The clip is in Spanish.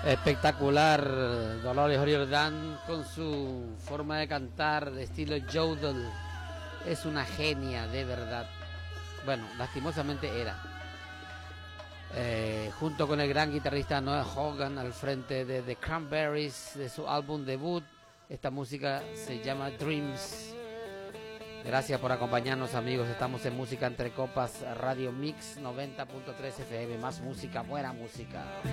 Espectacular, Dolores O'Riordan con su forma de cantar de estilo yodel. Es una genia, de verdad. Bueno, lastimosamente era. Junto con el gran guitarrista Noel Hogan al frente de The Cranberries, de su álbum debut. Esta música se llama Dreams. Gracias por acompañarnos, amigos. Estamos en Música Entre Copas, Radio Mix 90.3 FM. Más música, buena música.